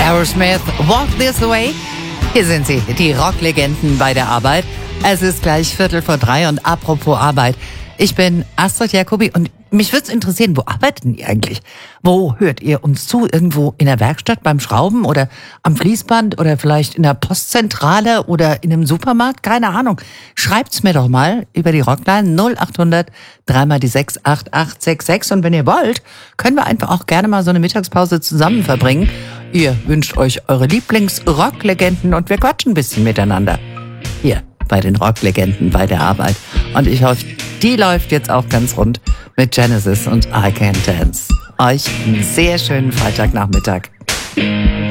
Aerosmith, Walk This Way. Hier sind sie, die Rocklegenden bei der Arbeit. Es ist gleich 3:15 und apropos Arbeit. Ich bin Astrid Jacobi und mich würde es interessieren, wo arbeitet ihr eigentlich? Wo hört ihr uns zu? Irgendwo in der Werkstatt beim Schrauben oder am Fließband oder vielleicht in der Postzentrale oder in einem Supermarkt? Keine Ahnung. Schreibt's mir doch mal über die Rockline 0800 3x6 8866 und wenn ihr wollt, können wir einfach auch gerne mal so eine Mittagspause zusammen verbringen. Ihr wünscht euch eure Lieblings-Rocklegenden und wir quatschen ein bisschen miteinander. Hier bei den Rocklegenden bei der Arbeit. Und ich hoffe, die läuft jetzt auch ganz rund mit Genesis und I Can Dance. Euch einen sehr schönen Freitagnachmittag.